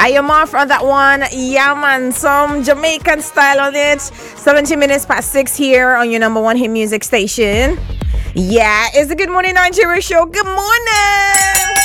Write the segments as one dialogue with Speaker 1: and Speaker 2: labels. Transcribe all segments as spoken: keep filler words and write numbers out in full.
Speaker 1: I am off on that one. Yeah, man, some Jamaican style on it. seventeen minutes past six here on your number one hit music station. Yeah, it's the Good Morning Nigeria show. Good morning.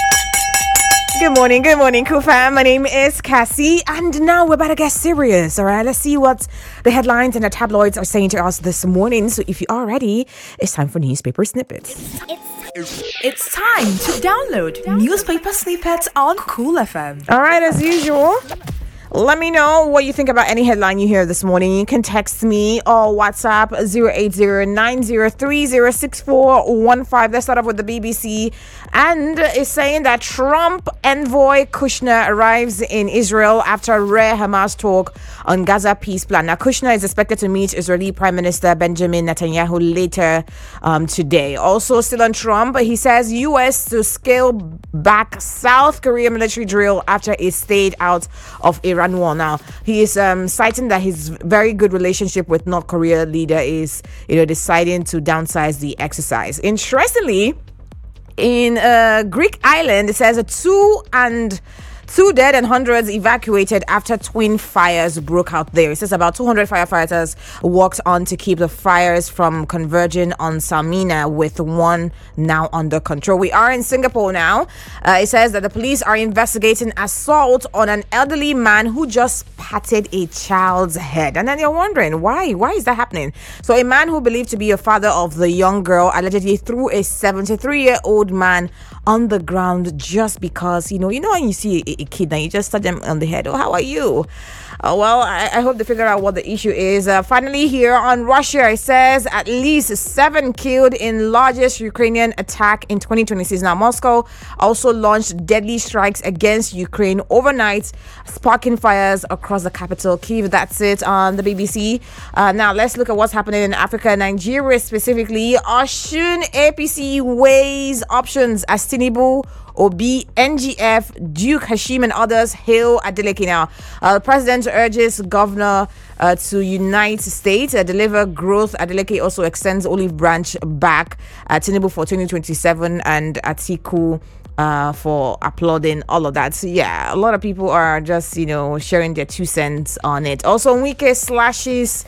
Speaker 1: Good morning, good morning, cool fam. My name is Cassie, and now we're about to get serious, all right? Let's see what the headlines and the tabloids are saying to us this morning. So if you are ready, it's time for newspaper snippets.
Speaker 2: It's, it's, it's time to download newspaper snippets on Cool F M.
Speaker 1: All right, as usual, let me know what you think about any headline you hear this morning. You can text me or WhatsApp zero eight zero nine zero three zero six four one five. Let's start off with the B B C. And it's saying that Trump envoy Kushner arrives in Israel after a rare Hamas talk on Gaza peace plan. Now, Kushner is expected to meet Israeli Prime Minister Benjamin Netanyahu later um, today. Also, still on Trump, he says U S to scale back South Korea military drill after it stayed out of Iran war. Now, he is um, citing that his very good relationship with North Korea leader is, you know, deciding to downsize the exercise. Interestingly, in a Greek island, it says a two and two dead and hundreds evacuated after twin fires broke out there. It says about two hundred firefighters worked on to keep the fires from converging on Salmina, with one now under control. We are in Singapore now. Uh, it says that the police are investigating assault on an elderly man who just patted a child's head. And then you're wondering, why? Why is that happening? So a man who believed to be a father of the young girl allegedly threw a seventy-three-year-old man on the ground just because, you know, you know when you see a, a kid and you just touch them on the head. Oh, how are you? Uh, well, I, I hope they figure out what the issue is. Uh, finally, here on Russia, it says at least seven killed in largest Ukrainian attack in twenty twenty-six. Now, Moscow also launched deadly strikes against Ukraine overnight, sparking fires across the capital, Kyiv. That's it on the B B C. Uh, now, let's look at what's happening in Africa, Nigeria specifically. Osun A P C weighs options as Tinubu, Obi, N G F, Duke Hashim, and others hail Adeleke. Now, uh, the president urges governor uh, to unite states, uh, deliver growth. Adeleke also extends olive branch back at Tinubu for twenty twenty-seven, and Atiku uh, for applauding all of that. So, yeah, a lot of people are just, you know, sharing their two cents on it. Also, Wike slashes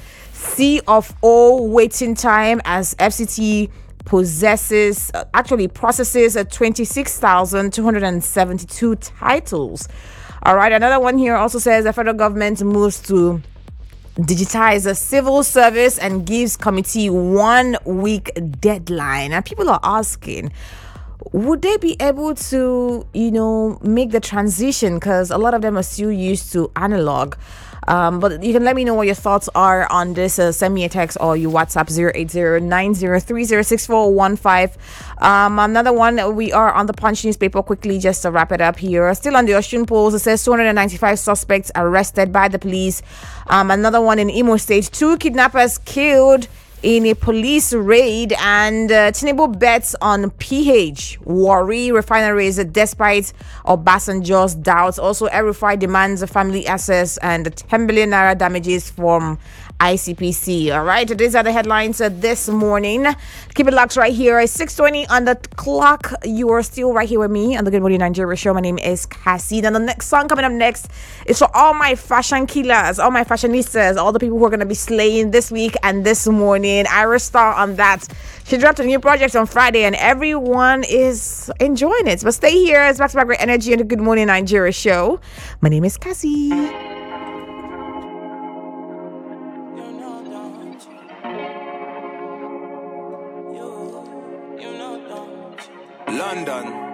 Speaker 1: C of O waiting time as F C T possesses uh, actually processes uh, twenty-six thousand two hundred seventy-two titles. All right, another one here also says the federal government moves to digitize the civil service and gives committee one week deadline. And people are asking, would they be able to, you know, make the transition? Because a lot of them are still used to analog. Um, but you can let me know what your thoughts are on this. Uh, send me a text or you WhatsApp zero eight zero nine zero three zero six four one five. Um, another one, we are on the Punch newspaper quickly just to wrap it up here. Still on the Osun polls, it says two hundred ninety-five suspects arrested by the police. Um, another one in Imo State, two kidnappers killed in a police raid, and uh, Tinubu bets on P H Warri refineries despite Obasanjo's doubts. Also, El-Rufai demands a family access and ten billion naira damages from I C P C. All right, these are the headlines uh, this morning. Keep it locked right here. It's six twenty on the clock. You are still right here with me on the Good Morning Nigeria show. My name is Cassie. And the next song coming up next is for all my fashion killers, all my fashionistas, all the people who are going to be slaying this week and this morning. Iris Star on that. She dropped a new project on Friday and everyone is enjoying it. But stay here. It's back to back great energy on the Good Morning Nigeria show. My name is Cassie.
Speaker 3: London.